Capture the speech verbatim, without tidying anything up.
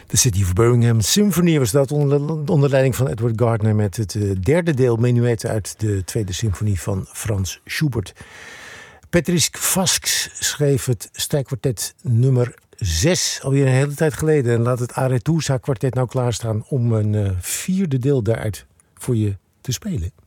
De City of Birmingham Symphony was dat onder, onder leiding van Edward Gardner met het uh, derde deel menuetten uit de tweede symfonie van Frans Schubert. Patrice Vasks schreef het strijkkwartet nummer zes alweer een hele tijd geleden en laat het Aretusa kwartet nou klaarstaan om een uh, vierde deel daaruit voor je te spelen.